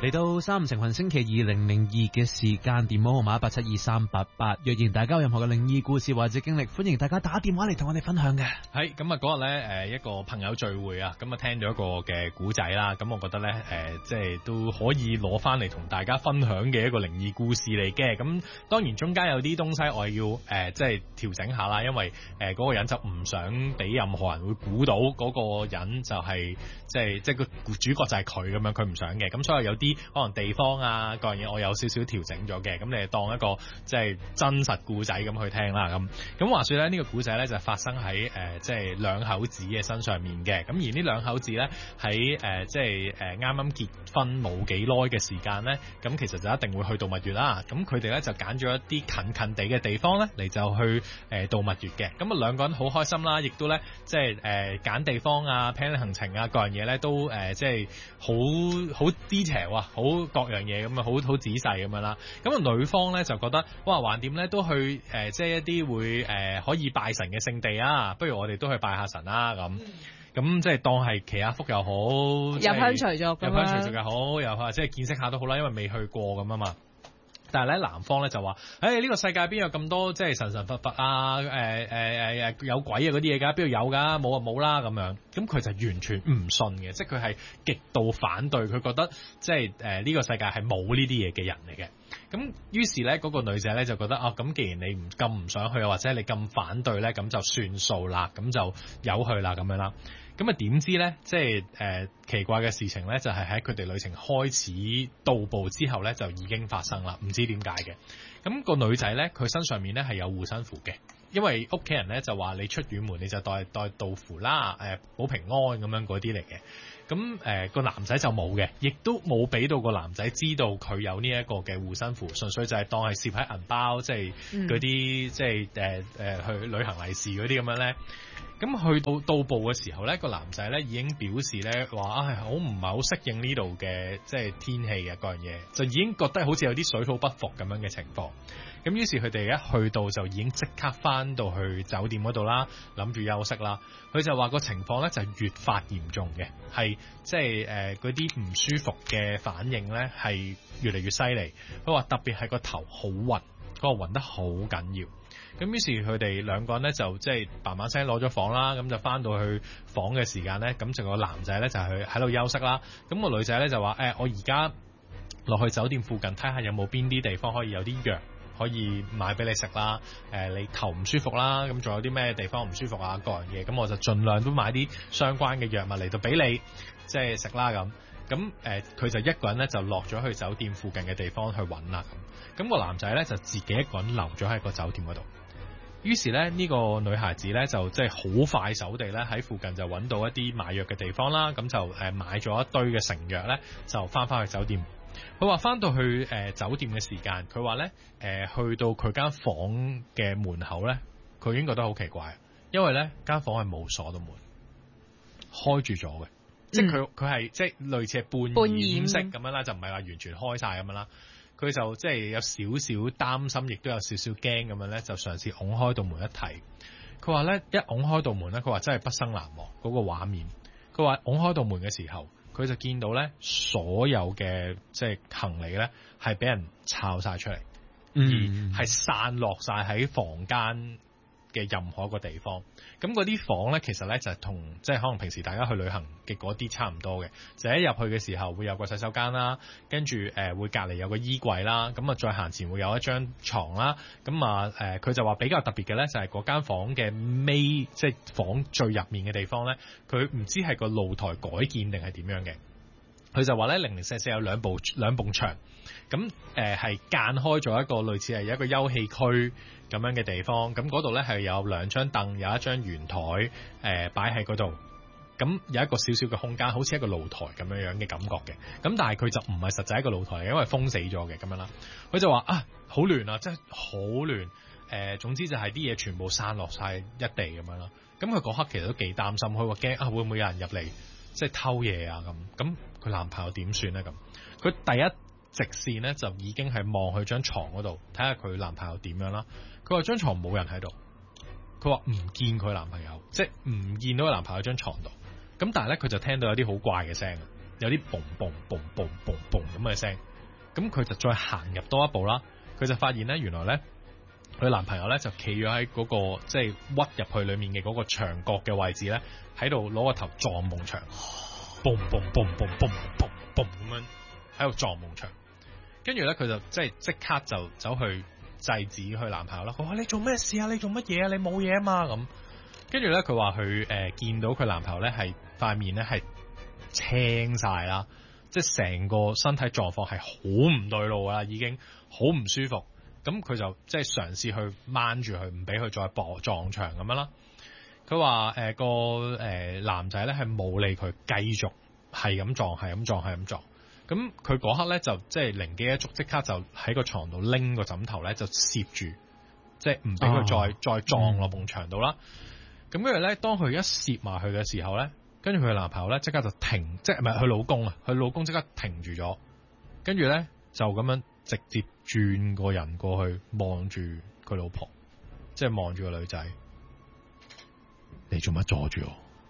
嚟到三五成群星期2002嘅時間，電話號碼1872388。若然大家有任何嘅靈異故事或者經歷，歡迎大家打電話嚟同我哋分享嘅。 係咁啊，嗰日咧一個朋友聚會啊，咁啊聽咗一個嘅古仔啦，咁我覺得咧即係都可以攞翻嚟同大家分享嘅一個靈異故事嚟嘅。咁當然中間有啲東西我係要即係調整下啦，因為嗰個人就唔想俾任何人會估到嗰個人就係即係個主角就係佢咁樣，佢唔想嘅。咁所以有啲可能地方啊各樣嘢我有少少調整咗嘅，咁你當一個即係真實故仔咁去聽啦。咁話說咧，呢個故仔咧就發生喺即係兩口子嘅身上面嘅。咁而呢兩口子咧喺即係啱啱結婚冇幾耐嘅時間咧，咁其實就一定會去度蜜月啦。咁佢哋咧就揀咗一啲近近地嘅地方咧嚟就去度蜜月嘅。咁啊兩個人好開心啦，亦都咧即係揀地方啊 plan 行程啊各樣嘢咧都即係好 detail 啊，好各樣嘢咁啊，好仔細咁樣啦。咁啊女方咧就覺得哇，橫掂咧都去即係一啲會可以拜神嘅聖地啊，不如我哋都去拜下神啦咁。咁即係當係祈下福又好， 入鄉隨俗咁樣， 入鄉隨俗又好，又即係見識下都好啦，因為未去過咁啊嘛。但係咧男方咧就話，呢個世界邊有咁多即係神神佛佛啊，有鬼啊嗰啲嘢㗎，邊度有㗎？冇就冇啦咁樣。咁佢就完全唔信嘅，即係佢係極度反對，佢覺得即係呢個世界係冇呢啲嘢嘅人嚟嘅。咁於是咧嗰個女仔咧就覺得咁既然你咁唔想去，或者你咁反對咧，咁就算數啦，咁就由去啦咁樣啦。咁啊點知咧，即係奇怪嘅事情咧，就係喺佢哋旅程開始到步之後咧，就已經發生啦，唔知點解嘅。咁個女仔咧，佢身上面咧係有護身符嘅，因為屋企人咧就話你出遠門你就帶道符啦，保平安咁樣嗰啲嚟嘅。咁個男仔就冇嘅，亦都冇俾到個男仔知道佢有呢一個嘅護身符，純粹就係當係攝喺銀包，即係嗰啲即係去旅行利是嗰啲咁樣咧。咁去到步嘅時候咧，個男仔咧已經表示咧話好唔係好適應呢度嘅即係天氣嘅嗰樣嘢，就已經覺得好似有啲水土不服咁樣嘅情況。咁於是佢哋一去到就已經即刻翻到去酒店嗰度啦，諗住休息啦。佢就話個情況咧就越發嚴重嘅，係即係嗰啲唔舒服嘅反應咧係越嚟越犀利。佢話特別係個頭好暈，嗰個暈得好緊要。咁於是佢哋兩個人咧就即係嘭嘭聲攞咗房啦，咁就翻到去房嘅時間咧，咁就個男仔咧就去喺度休息啦。咁個女仔咧就話我而家落去酒店附近睇下有冇邊啲地方可以有啲藥可以買俾你食啦。你頭唔舒服啦，咁仲有啲咩地方唔舒服啊各樣嘢，咁我就盡量都買啲相關嘅藥物嚟到俾你即係食啦咁。咁佢就一個人咧就落咗去酒店附近嘅地方去揾啦咁個男仔咧就自己一個人留咗喺個酒店嗰度。於是咧呢個女孩子咧就即係好快手地咧喺附近就揾到一啲買藥嘅地方啦，咁就買咗一堆嘅成藥咧就翻去酒店。佢話翻到去酒店嘅時間，佢話咧去到佢間房嘅門口咧，佢已經覺得好奇怪，因為咧間房係冇鎖到門，開住咗嘅，即係佢係即係類似係半掩式咁樣啦，就唔係話完全開晒咁樣啦。佢就即係有少少擔心，亦都有少少驚咁樣咧，就嘗試拱開道門一睇。佢話咧一拱開道門咧，佢話真係畢生難忘嗰個畫面。佢話拱開道門嘅時候，佢就見到咧所有嘅即係行李咧係俾人抄晒出嚟，而係散落晒喺房間嘅任何一個地方。咁嗰啲房咧，其實咧就係同即係可能平時大家去旅行嘅嗰啲差唔多嘅，就一入去嘅時候會有個洗手間啦，跟住會隔離有個衣櫃啦，咁啊再行前會有一張床啦，咁啊佢就話比較特別嘅咧就係嗰間房嘅尾，即係房最入面嘅地方咧，佢唔知係個露台改建定係點樣嘅。佢就話咧零零舍舍有兩埲牆，咁係間開咗一個類似係一個休憩區咁樣嘅地方，咁嗰度咧係有兩張凳，有一張圓台擺喺嗰度，咁有一個少少嘅空間，好似一個露台咁樣嘅感覺嘅，咁但係佢就唔係實際一個露台，因為封死咗嘅咁樣啦。佢就話好亂啊，真係好亂，總之就係啲嘢全部散落晒一地咁樣啦。咁佢嗰刻其實都幾擔心，佢話驚會唔會有人入嚟即係偷嘢啊咁佢男朋友點算咧咁？佢第一直線咧就已經係望去張床嗰度睇下佢男朋友點樣啦。佢話張床冇人喺度，佢話唔見佢男朋友，即係唔見到佢男朋友喺張床度。咁但係咧佢就聽到有啲好怪嘅聲， 有啲嘣嘣嘣嘣嘣嘣咁嘅聲。咁佢就再行入多一步啦，佢就發現咧原來咧佢男朋友咧就企咗喺嗰個即係屈入去裡面嘅嗰個牆角嘅位置咧，喺度攞個頭撞埲牆，嘣嘣嘣嘣嘣嘣嘣咁樣喺度撞埲牆。跟住咧佢就即刻就走去制止佢男朋友啦。佢話：你做咩事啊？你做乜嘢啊？你冇嘢啊嘛咁。跟住咧佢話佢見到佢男朋友咧係塊面咧係青晒啦，即係成個身體狀況係好唔對路啦，已經好唔舒服。咁佢就即係嘗試去掹住佢，唔俾佢再撞牆咁樣啦。佢話個男仔咧係冇理佢，繼續係咁撞，係咁撞，係咁撞。咁佢嗰刻咧就即係靈機一觸，即刻就喺個床度拎個枕頭咧就攝住，即係唔俾佢再撞落埲牆度啦。咁跟住咧，當佢一攝埋去嘅時候咧，跟住佢男朋友咧即刻就停，即係唔係佢老公啊？佢老公即刻停住咗，跟住咧就咁樣直接轉個人過去望住佢老婆，即係望住個女仔。你做乜阻住我？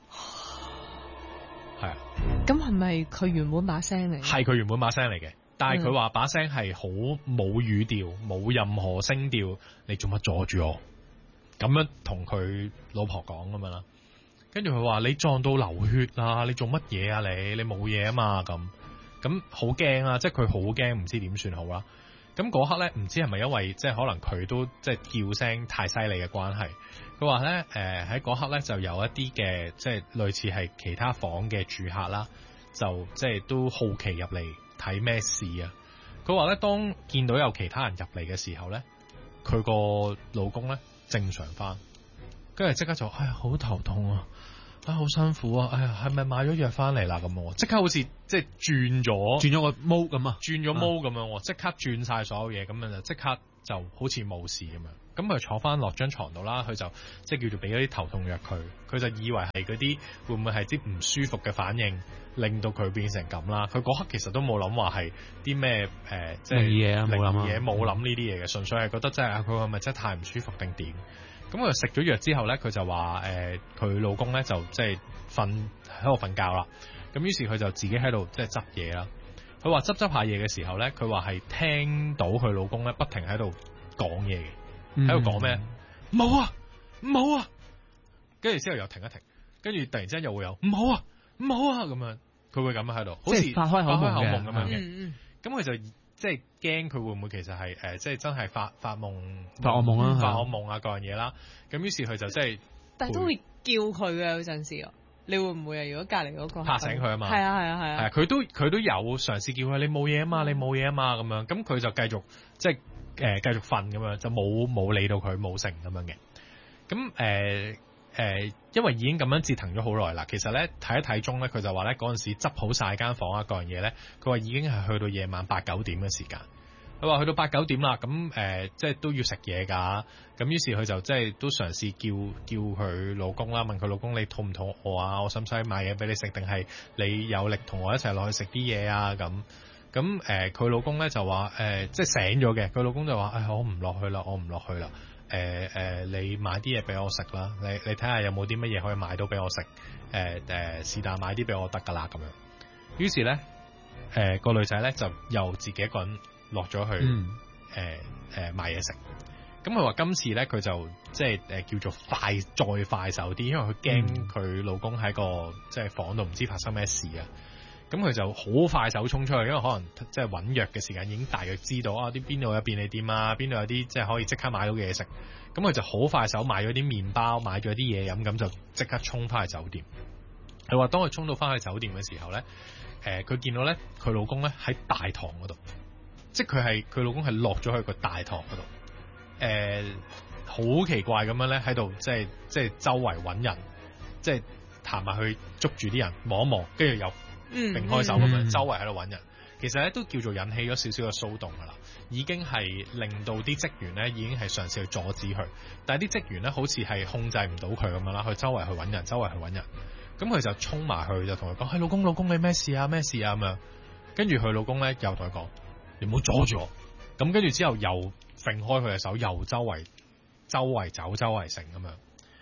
係啊， 咁係咪佢原本把聲嚟？ 係佢原本把聲嚟嘅，但係佢話把聲係好冇語調，冇任何聲調。你做乜阻住我？咁樣同佢老婆講咁樣啦。跟住佢話：你撞到流血啦！你做乜嘢啊？你冇嘢啊嘛？咁好驚啊！即係佢好驚，唔知點算好啦。咁嗰刻咧，唔知係咪因為即係可能佢都即係叫聲太犀利嘅關係。佢話咧喺嗰刻咧就有一啲嘅即係類似係其他房嘅住客啦，就即係都好奇入嚟睇咩事啊。佢話咧當見到有其他人入嚟嘅時候咧，佢個老公咧正常翻，跟住即刻就好頭痛啊！好辛苦啊！係咪買咗藥翻嚟啦？咁即刻好似即係轉咗個毛咁啊， 轉咗毛咁樣，即刻轉晒所有嘢，咁樣就即刻就好似冇事咁樣。咁佢坐翻落張床度啦，佢就即係叫做俾咗啲頭痛藥佢就以為係嗰啲會唔會係啲唔舒服嘅反應，令到佢變成咁啦。佢嗰刻其實都冇諗話係啲咩即係嘢啊，冇諗嘢，冇諗呢啲嘢嘅，純粹係覺得真係佢係咪真係太唔舒服定點？咁佢食咗藥之後咧，佢就話佢老公咧就即係喺度瞓覺啦。咁於是佢就自己喺度即係執嘢啦。佢話執下嘢嘅時候咧，佢話係聽到佢老公咧不停喺度講嘢嘅，喺度講咩？冇啊，冇啊！跟住之後又停一停，跟住突然之間又會有唔好啊，唔好啊咁樣，佢會咁樣喺度，好似發開口夢咁樣嘅。咁佢就即係驚佢會唔會其實係即係真係發惡夢啊各樣嘢啦。咁於是佢就即係， 但係都會叫佢嘅有陣時，你會唔會啊？如果隔離嗰個拍醒佢啊嘛， 係啊， 佢都有嘗試叫佢你冇嘢啊嘛，你冇嘢啊嘛咁樣。咁佢就繼續即係繼續瞓咁樣，就冇理到佢冇成咁樣嘅。咁因為已經咁樣折騰咗好耐啦，其實咧睇一睇鐘咧，佢就話咧嗰陣時執好晒間房啊各樣嘢咧，佢話已經係去到夜晚8、9點嘅時間。佢話去到8、9點啦，咁即係都要食嘢㗎。咁於是佢就即係都嘗試叫佢老公啦，問佢老公你肚唔肚餓啊？我使唔使買嘢俾你食？定係你有力同我一齊落去食啲嘢啊？咁佢老公咧就話即係醒咗嘅。佢老公就話我唔落去啦，我唔落去啦。你買啲嘢俾我食啦，你睇下有冇啲乜嘢可以買到俾我食，是但買啲俾我得噶啦咁樣。於是咧，個女仔咧就又自己一個人落咗去，買嘢食。咁佢話今次咧佢就即係叫做再快手啲，因為佢驚佢老公喺個即係房度唔知發生咩事啊。咁佢就好快手衝出去，因為可能即係揾藥嘅時間已經大約知道啲邊度有便利店啊，邊度有啲即係可以即刻買到嘅嘢食。咁佢就好快手買咗啲麵包，買咗啲嘢飲，咁就即刻衝翻去酒店。佢話當佢衝到翻去酒店嘅時候咧，佢見到咧佢老公咧喺大堂嗰度，即係佢老公係落咗去個大堂嗰度，好奇怪咁樣咧喺度即係周圍揾人，即係行埋去捉住啲人望一望，跟住又並開手咁樣，周圍喺度揾人，其實咧都叫做引起咗少少嘅騷動噶啦，已經係令到啲職員咧已經係嘗試去阻止佢，但係啲職員咧好似係控制唔到佢咁樣啦，佢周圍去揾人，咁佢就衝埋去就同佢講：老公你咩事啊咁樣，跟住佢老公咧又同佢講：你唔好阻住我，咁跟住之後又揈開佢嘅手，又周圍走，周圍成咁樣。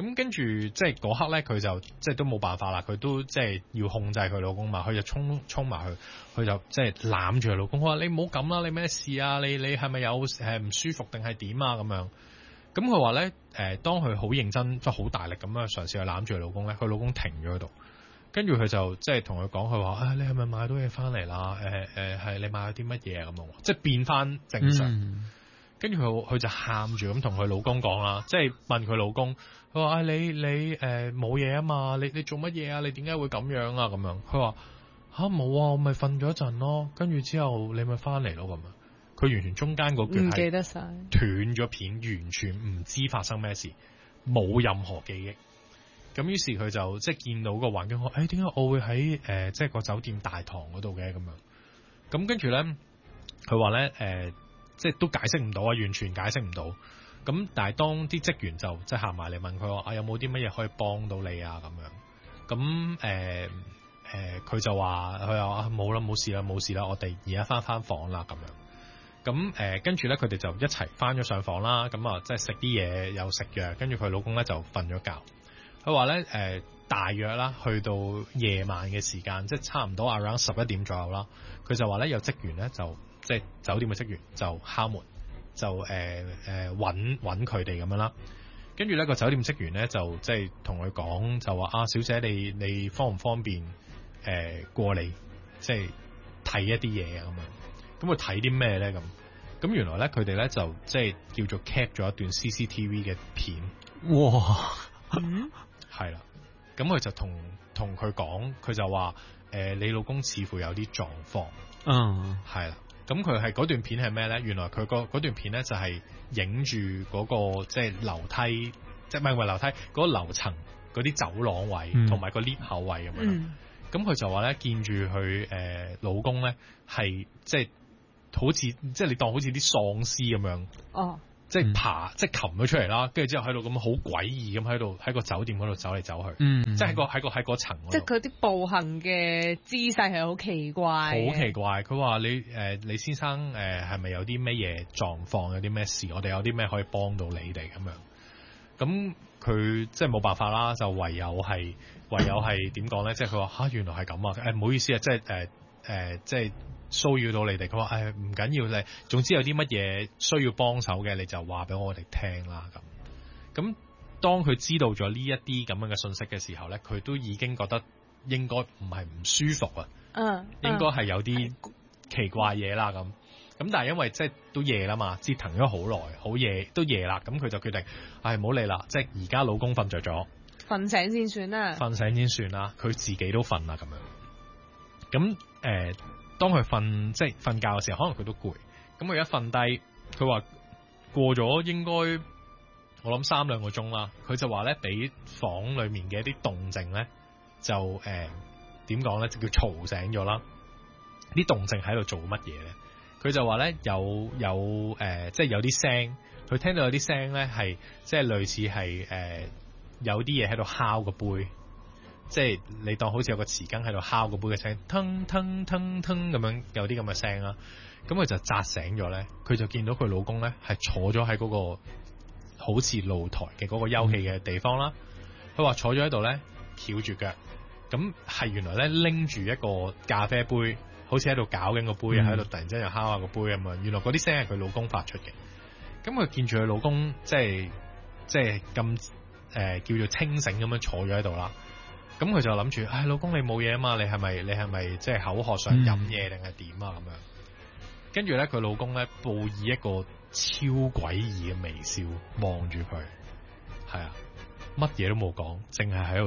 咁跟住即係嗰刻咧，佢就即係都冇辦法啦，佢都即係要控制佢老公嘛，佢就衝埋去，佢就即係攬住佢老公，佢話你唔好咁啦，你咩事啊？你係咪有唔舒服定係點啊？咁樣，咁佢話咧當佢好認真即係好大力咁樣嘗試去攬住佢老公咧，佢老公停咗喺度，跟住佢就即係同佢講，佢話你係咪買到嘢翻嚟啦？係你買咗啲乜嘢啊？咁樣，即係變翻正常。跟住佢就喊住咁同佢老公講啦，即係問佢老公，佢話你冇嘢啊嘛，你做乜嘢啊？你點解會咁樣啊？咁樣，佢話冇啊，我咪瞓咗一陣咯，跟住之後你咪翻嚟咯咁樣。佢完全中間嗰橛唔記得晒， 斷咗片，完全唔知發生咩事，冇任何記憶。咁於是佢就即係見到個環境，點解我會喺即係個酒店大堂嗰度嘅咁樣？咁跟住咧，佢話咧即係都解釋唔到啊，完全解釋唔到。咁但係當啲職員就即係行埋嚟問佢話有冇啲乜嘢可以幫到你啊咁樣。咁佢就話佢話冇啦，冇事啦，冇事啦，我哋而家翻房啦咁樣。咁跟住咧，佢哋就一齊翻咗上房啦。咁啊，即係食啲嘢又食藥，跟住佢老公咧就瞓咗覺。佢話咧大約啦，去到夜晚嘅時間，即係差唔多 around 11點左右啦。佢就話咧有職員咧就即係酒店嘅職員就敲門，就揾佢哋咁樣啦。跟住咧個酒店職員咧就即係同佢講，就話小姐你方唔方便過嚟即係睇一啲嘢啊咁樣。咁佢睇啲咩咧咁？咁原來咧佢哋咧就即係叫做 cap 咗一段 CCTV 嘅片。 哇！ 係啦，咁佢就同佢講，佢就話你老公似乎有啲狀況。係啦。咁佢係嗰段片係咩咧？原來佢嗰段片咧就係影住嗰個即係樓梯，即係唔係樓梯嗰個樓層嗰啲走廊位同埋個 lift 口位咁樣。咁佢就話咧見住佢老公咧係即係好似即係你當好似啲喪屍咁樣。哦。即係爬，即係擒咗出嚟啦，跟住之後喺度咁好詭異咁喺個酒店嗰度走嚟走去，即係喺個層嗰度。 即係佢啲步行嘅姿勢係好奇怪。 好奇怪，佢話你先生係咪有啲咩嘢狀況，有啲咩事，我哋有啲咩可以幫到你哋咁樣。咁佢即係冇辦法啦，就唯有係點講咧？即係佢話原來係咁啊！唔好意思啊，即係騷擾到你哋，佢話唔緊要，你總之有啲乜嘢需要幫手嘅，你就話俾我哋聽啦咁。當佢知道咗呢一啲咁樣嘅信息嘅時候咧，佢都已經覺得應該唔係唔舒服啊，應該係有啲奇怪嘢啦咁。咁但係因為即係都夜啦嘛，折騰咗好耐，好夜都夜啦，咁佢就決定唔好理啦，即係而家老公瞓着咗， 瞓醒先算啦， 瞓醒先算啦，佢自己都瞓啦咁樣。咁當佢即係瞓覺嘅時候，可能佢都攰。咁佢一瞓低，佢話過咗應該我諗3-2個鐘啦。佢就話咧，俾房裏面嘅一啲動靜咧，就點講咧，就叫嘈醒咗啦。啲動靜喺度做乜嘢咧？佢就話咧有即係有啲聲，佢聽到有啲聲咧係即係類似係有啲嘢喺度敲個杯。即係你當好似有個匙羹喺度敲個杯嘅聲，騰騰騰騰咁樣有啲咁嘅聲啦。咁佢就扎醒咗咧，佢就見到佢老公咧係坐咗喺嗰個好似露台嘅嗰個休憩嘅地方啦。佢話坐咗喺度咧，翹住腳，咁係原來咧拎住一個咖啡杯，好似喺度搞緊個杯，喺度突然之間又敲下個杯咁樣。原來嗰啲聲係佢老公發出嘅。咁佢見住佢老公即係咁叫做清醒咁樣坐咗喺度啦。咁佢就諗住，老公你冇嘢啊嘛？你係咪即係口渴想飲嘢定係點啊？咁樣，跟住咧，佢老公咧報以一個超詭異嘅微笑望住佢，係啊，乜嘢都冇講，淨係喺度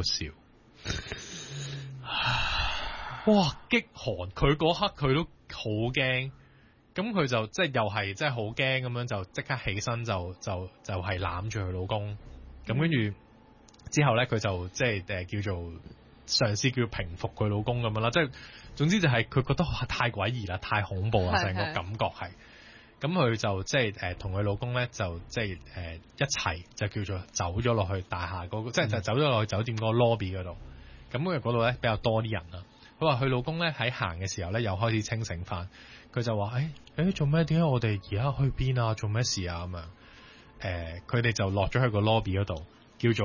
笑。哇！激寒，佢嗰刻佢都好驚，咁佢就即係又係即係好驚咁樣，就即刻起身就係攬住佢老公，咁跟住。之後咧，佢就即係叫做嘗試叫平復佢老公咁樣啦。即係總之就係佢覺得太詭異啦，太恐怖啦，成個感覺係。咁佢就即係同佢老公咧就即係一齊就叫做走咗落去大廈嗰個，即係就走咗落去酒店嗰個 lobby 嗰度。咁因為嗰度咧比較多啲人啦。佢話佢老公咧喺行嘅時候咧又開始清醒翻。佢就話做咩？點解我哋而家去邊啊？做咩事啊？咁樣佢哋就落咗去個 lobby 嗰度，叫做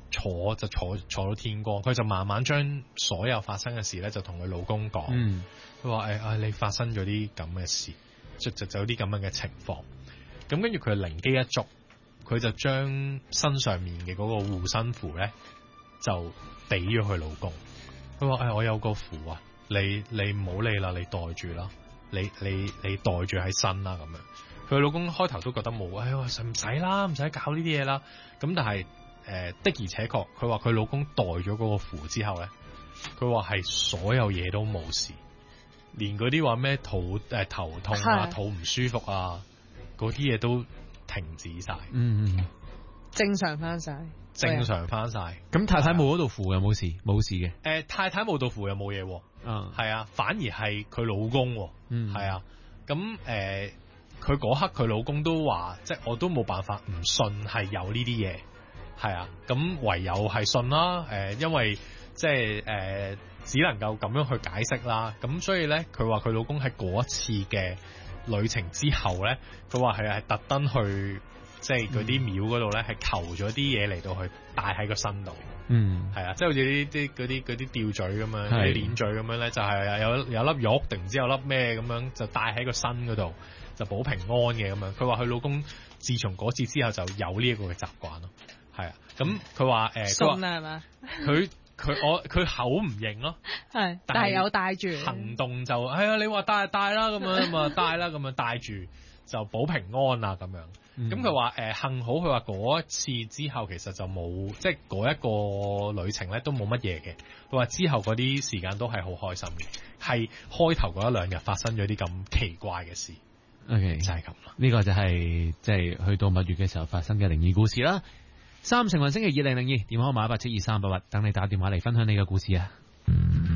坐到天光，佢就慢慢將所有發生嘅事咧就同佢老公講。佢話你發生咗啲咁嘅事，就有啲咁樣嘅情況。咁跟住佢靈機一觸，佢就將身上面嘅嗰個護身符咧就俾咗佢老公。佢話我有個符啊，你唔好理啦，你袋住啦，你袋住喺身啦咁樣。佢老公開頭都覺得冇，唔使啦，唔使搞呢啲嘢啦。咁但係的而且確，佢話佢老公袋咗嗰個符之後咧，佢話係所有嘢都冇事，連嗰啲話咩頭痛啊、肚唔舒服啊嗰啲嘢都停止晒， 正常翻晒。 咁太太冇嗰道符有冇事？冇事嘅。 太太冇道符又冇嘢，係啊，反而係佢老公，係啊。咁佢嗰刻佢老公都話，即係我都冇辦法唔信係有呢啲嘢，係啊。咁唯有係信啦，因為即係只能夠咁樣去解釋啦。咁所以咧，佢話佢老公喺嗰一次嘅旅程之後咧，佢話係特登去。即係嗰啲廟嗰度咧，係求咗啲嘢嚟到去戴喺個身度，係啊，即係好似嗰啲吊墜咁樣，啲鏈墜咁樣咧，就係有粒玉定唔知有粒咩咁樣，就戴喺個身嗰度，就保平安嘅咁樣。佢話佢老公自從嗰次之後就有呢一個嘅習慣咯，係啊。咁佢話信啦係嘛？ 佢口唔認咯， 係，但係有戴住。 行動就係啊，你話戴啦咁樣咁啊，戴啦咁樣戴住就保平安啊咁樣。咁佢話幸好佢話嗰一次之後其實就冇，即係嗰一個旅程咧都冇乜嘢嘅。佢話之後嗰啲時間都係好開心嘅，係開頭嗰一兩日發生咗啲咁奇怪嘅事。 OK， 就係咁啦。 呢個就係即係去到蜜月嘅時候發生嘅靈異故事啦。三成運星期2002電話號碼1723888，等你打電話嚟分享你嘅故事啊。